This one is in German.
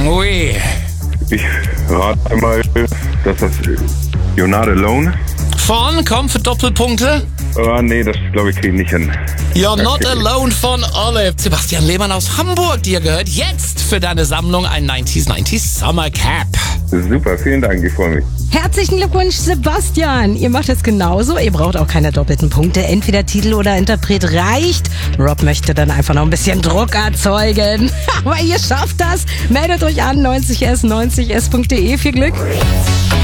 Ui. Ich rate mal, dass das You're Not Alone. Von, komm für Doppelpunkte. Oh, nee, das glaube ich kriege ich nicht hin. You're Not Alone von Olive. Sebastian Lehmann aus Hamburg, dir gehört jetzt für deine Sammlung ein 90s Summer Cap. Super, vielen Dank, ich freue mich. Herzlichen Glückwunsch, Sebastian. Ihr macht es genauso. Ihr braucht auch keine doppelten Punkte. Entweder Titel oder Interpret reicht. Rob möchte dann einfach noch ein bisschen Druck erzeugen. Aber ihr schafft das. Meldet euch an 90s90s.de. Viel Glück.